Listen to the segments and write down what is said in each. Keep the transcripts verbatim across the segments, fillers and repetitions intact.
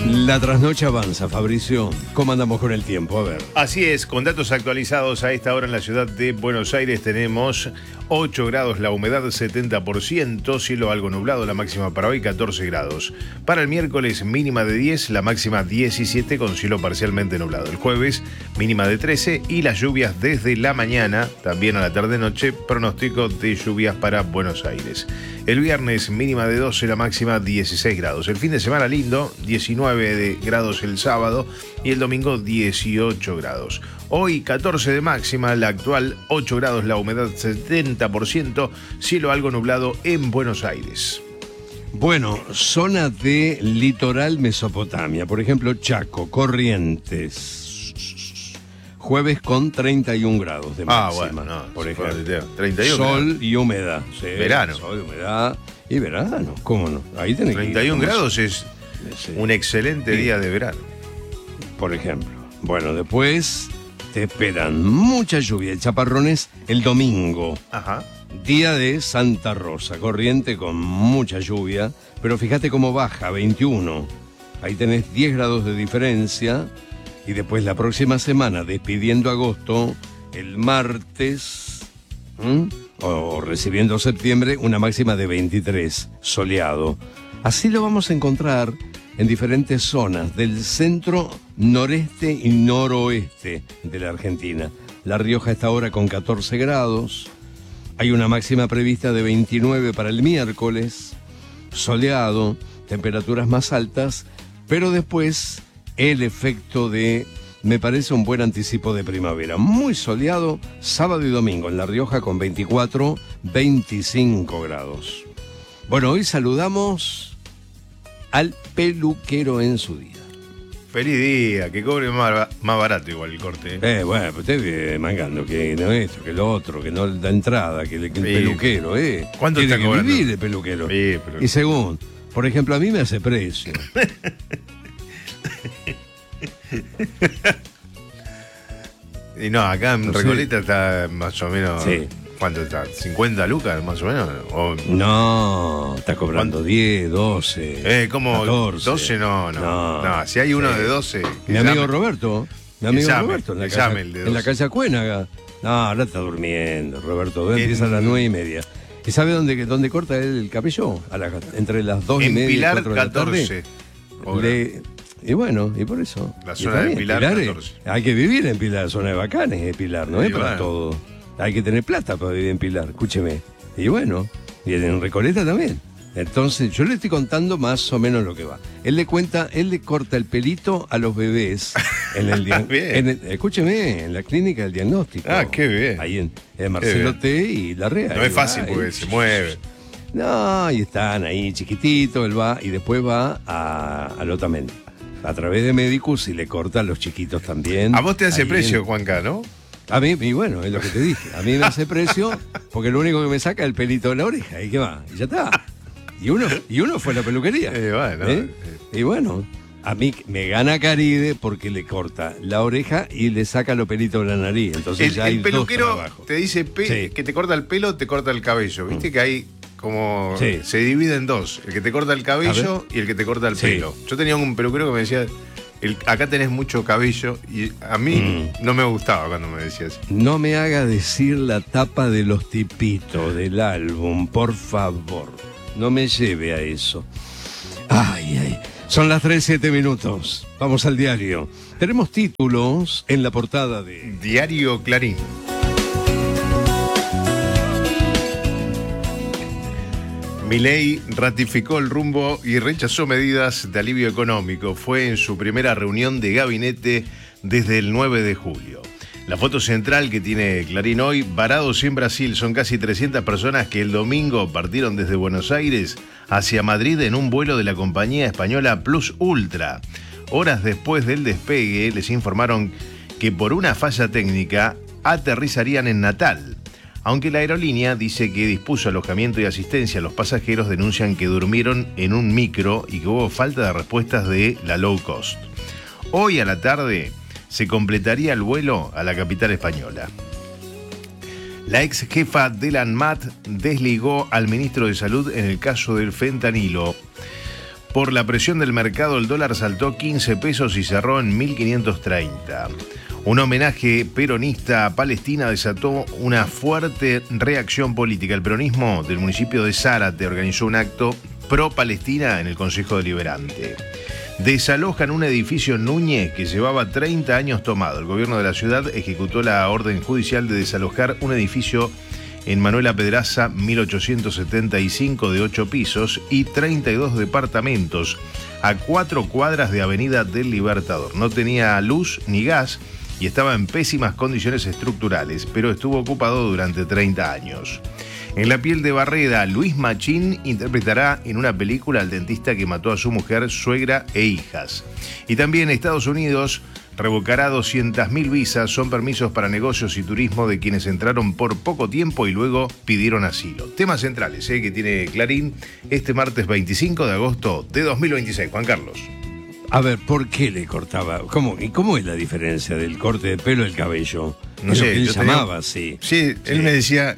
La trasnoche avanza, Fabricio. ¿Cómo andamos con el tiempo? A ver. Así es, con datos actualizados a esta hora en la ciudad de Buenos Aires tenemos ocho grados, la humedad setenta por ciento, cielo algo nublado, la máxima para hoy catorce grados. Para el miércoles mínima de diez, la máxima diecisiete con cielo parcialmente nublado. El jueves mínima de trece y las lluvias desde la mañana, también a la tarde-noche, pronóstico de lluvias para Buenos Aires. El viernes mínima de doce, la máxima dieciséis grados. El fin de semana lindo, diecinueve de grados el sábado y el domingo dieciocho grados. Hoy catorce de máxima, la actual ocho grados, la humedad setenta por ciento, cielo algo nublado en Buenos Aires. Bueno, zona de litoral Mesopotamia, por ejemplo, Chaco, Corrientes. Jueves con treinta y un grados de máxima. Ah, bueno, no, por si ejemplo. treinta y uno Sol grados. Y humedad. Sí, Verano. Sol, humedad y verano. ¿Cómo no? Ahí tenés treinta y uno que ir, grados es sí. un excelente Sí. día de verano. Por ejemplo. Bueno, después te esperan mucha lluvia y chaparrones el domingo. Ajá. Día de Santa Rosa, corriente con mucha lluvia, pero fíjate cómo baja, veintiuno. Ahí tenés diez grados de diferencia. Y después la próxima semana, despidiendo agosto, el martes, ¿m? o recibiendo septiembre, una máxima de veintitrés, soleado. Así lo vamos a encontrar en diferentes zonas del centro, noreste y noroeste de la Argentina. La Rioja está ahora con catorce grados. Hay una máxima prevista de veintinueve para el miércoles, soleado, temperaturas más altas, pero después el efecto de, me parece un buen anticipo de primavera. Muy soleado, sábado y domingo en La Rioja con veinticuatro, veinticinco grados. Bueno, hoy saludamos al peluquero en su día. Feliz día, que cobre más, más barato igual el corte. Eh, bueno, pues usted viene mangando que no esto, que lo otro, que no la entrada, que el, que el Sí. peluquero, ¿eh? ¿Cuánto Tiene está que cobrando? vivir el peluquero. Sí, pero- Y según, por ejemplo, a mí me hace precio. Y no, acá en No sé. Recoleta está más o menos. Sí. ¿Cuánto está? ¿cincuenta lucas más o menos? O, No, está cobrando ¿Cuánto? diez, doce. eh, ¿cómo? catorce. doce no, no, no. No, si hay uno sí. de doce. que Mi amigo llame. Roberto, mi amigo llame, Roberto, en la, que calle, llame el de en la doce. calle Acuénaga. No, ahora está durmiendo, Roberto. En- Empieza a las nueve y media. ¿Y sabe dónde, dónde corta él el cabello? A la- entre las dos y En media y Pilar cuatro de la tarde. catorce. Hora. Le- y bueno, y por eso. La Y zona está de bien, Pilar, es- catorce. hay que vivir en Pilar, zona de bacanes de Pilar, no Y es para bueno. todo. Hay que tener plata para vivir en Pilar, escúcheme. Y bueno, y en Recoleta también. Entonces, yo le estoy contando más o menos lo que va. Él le cuenta, él le corta el pelito a los bebés en el, dia- Bien. en el- escúcheme, en la clínica del diagnóstico. Ah, qué bien. Ahí en, en Marcelo bien. T y Larrea. No Ahí es fácil va, porque y- se mueve. No, y están ahí chiquititos, él va y después va a, al Otamendi. A través de médicos y le corta a los chiquitos también. A vos te hace Ahí precio, en- Juanca, ¿no? A mí, y bueno, es lo que te dije. A mí me hace precio porque lo único que me saca es el pelito de la oreja. ¿Y qué va? Y ya está. Y uno, y uno fue a la peluquería. Eh, bueno, ¿Eh? Y bueno, a mí me gana Caride porque le corta la oreja y le saca los pelitos de la nariz. Entonces El, ya hay el dos peluquero trabajos. te dice pe- Sí. que te corta el pelo, te corta el cabello. Viste que hay como. Sí. Se divide en dos: el que te corta el cabello y el que te corta el Sí. pelo. Yo tenía un peluquero que me decía: el- acá tenés mucho cabello. Y a mí Mm. no me gustaba cuando me decía así. No me haga decir la tapa de los tipitos del álbum, por favor. No me lleve a eso. Ay, ay. Son las tres, siete minutos. Vamos al diario. Tenemos títulos en la portada de... Diario Clarín. Milei ratificó el rumbo y rechazó medidas de alivio económico. Fue en su primera reunión de gabinete desde el nueve de julio. La foto central que tiene Clarín hoy, varados en Brasil, son casi trescientas personas que el domingo partieron desde Buenos Aires hacia Madrid en un vuelo de la compañía española Plus Ultra. Horas después del despegue les informaron que por una falla técnica aterrizarían en Natal. Aunque la aerolínea dice que dispuso alojamiento y asistencia, los pasajeros denuncian que durmieron en un micro y que hubo falta de respuestas de la low cost. Hoy a la tarde se completaría el vuelo a la capital española. La ex jefa de la ANMAT desligó al ministro de Salud en el caso del fentanilo. Por la presión del mercado, el dólar saltó quince pesos y cerró en mil quinientos treinta. Un homenaje peronista a Palestina desató una fuerte reacción política. El peronismo del municipio de Zárate organizó un acto pro-Palestina en el Consejo Deliberante. Desalojan un edificio en Núñez que llevaba treinta años tomado. El gobierno de la ciudad ejecutó la orden judicial de desalojar un edificio en Manuela Pedraza mil ochocientos setenta y cinco de ocho pisos y treinta y dos departamentos a cuatro cuadras de Avenida del Libertador. No tenía luz ni gas y estaba en pésimas condiciones estructurales, pero estuvo ocupado durante treinta años. En La piel de Barreda, Luis Machín interpretará en una película al dentista que mató a su mujer, suegra e hijas. Y también Estados Unidos revocará doscientas mil visas, son permisos para negocios y turismo de quienes entraron por poco tiempo y luego pidieron asilo. Temas centrales ¿eh? que tiene Clarín este martes veinticinco de agosto de dos mil veintiséis. Juan Carlos. A ver, ¿por qué le cortaba? ¿Cómo, ¿Y cómo es la diferencia del corte de pelo al cabello? No es sé, lo que él yo llamaba tenía... así. Sí, él Sí. me decía...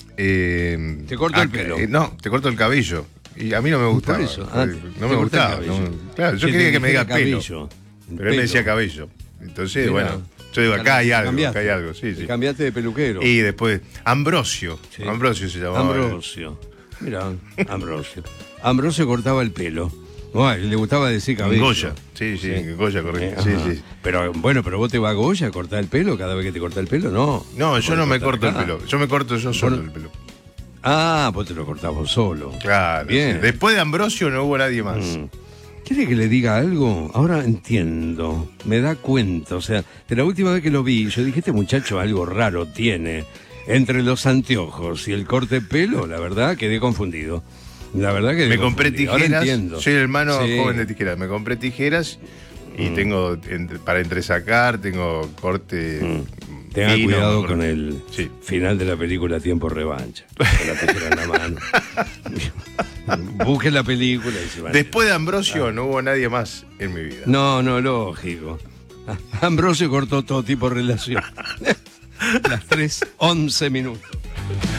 Eh, Te corto el pelo. Eh, no, te corto el cabello. Y a mí no me gustaba. Por eso, ah, no te me corta gustaba. el cabello. no- claro, yo Que quería te que me diga dijera pelo. cabello. Pero él me decía cabello. Entonces, Mirá. bueno, yo digo, acá hay algo, Cambiaste. acá hay algo. Sí, sí. Cambiaste de peluquero. Y después, Ambrosio. Sí. Ambrosio se llamaba. Ambrosio. Mira, Ambrosio. Ambrosio cortaba el pelo. Bueno, le gustaba decir cabello. Goya. Sí, sí, Sí. Goya, correcto. Eh, Sí, ajá. sí. Pero bueno, pero vos te vas a Goya a cortar el pelo cada vez que te corta el pelo, no. No, yo Podés no me cortar corto el acá. pelo. Yo me corto yo solo Bueno. el pelo. Ah, vos te lo cortás vos solo. Claro. Bien. Sí. Después de Ambrosio no hubo nadie más. Mm. ¿Quiere que le diga algo? Ahora entiendo, me da cuenta, o sea, de la última vez que lo vi, yo dije, este muchacho algo raro tiene. Entre los anteojos y el corte de pelo, la verdad, quedé confundido. La verdad que Me compré tijeras. Entiendo. Soy el hermano Sí. joven de tijeras. Me compré tijeras y Mm. tengo entre- para entresacar, tengo corte. Mm. Tenga fino, cuidado corte- con el Sí. final de la película Tiempo Revancha. Con la tijera en la mano. Busque la película y se van. Después de Ambrosio no hubo nadie más en mi vida. No, no, lógico. Ambrosio cortó todo tipo de relación. Las tres, once minutos.